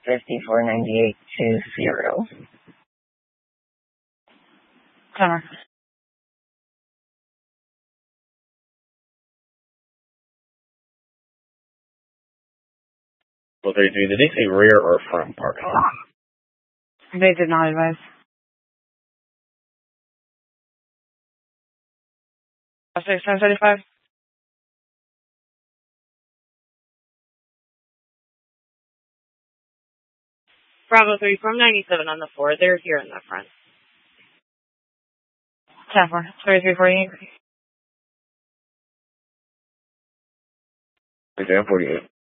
549820. Summer. Well, did they say rear or front parking lot? They did not advise. I'll say 775. Bravo 3 from 97 on the 4. They're here in the front. 10-4. 3348. 48.